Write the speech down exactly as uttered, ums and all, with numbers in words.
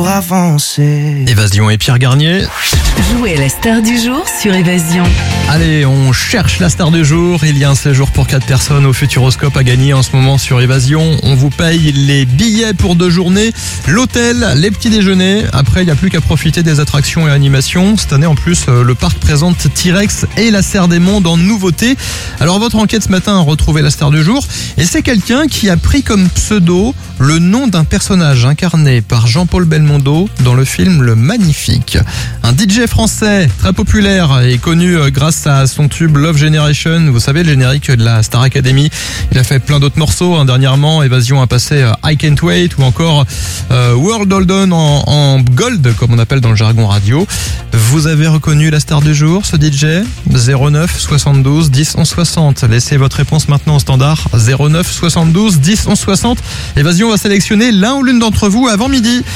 Pour avancer. Évasion et Pierre Garnier. Jouez à la star du jour sur Évasion. Allez, on cherche la star du jour. Il y a un séjour pour quatre personnes au Futuroscope à gagner en ce moment sur Évasion. On vous paye les billets pour deux journées, l'hôtel, les petits déjeuners. Après, il n'y a plus qu'à profiter des attractions et animations. Cette année, en plus, le parc présente T-Rex et la Serre des Mondes en nouveauté. Alors, votre enquête ce matin a retrouvé la star du jour. Et c'est quelqu'un qui a pris comme pseudo le nom d'un personnage incarné par Jean-Paul Belmondo dans le film Le Magnifique. Un D J français très populaire et connu grâce à son tube Love Generation, vous savez, le générique de la Star Academy. Il a fait plein d'autres morceaux, hein. Dernièrement, Évasion a passé I Can't Wait ou encore euh, World Holden en, en gold, comme on appelle dans le jargon radio. Vous avez reconnu la star du jour, ce D J? zéro neuf soixante-douze dix onze soixante. Laissez votre réponse maintenant au standard zéro neuf soixante-douze dix onze soixante. Évasion va sélectionner l'un ou l'une d'entre vous avant midi.